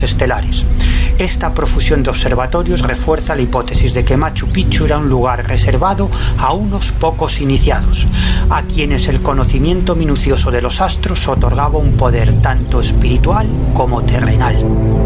estelares. Esta profusión de observatorios refuerza la hipótesis de que Machu Picchu era un lugar reservado a unos pocos iniciados, a quienes el conocimiento minucioso de los astros otorgaba un poder tanto espiritual como terrenal.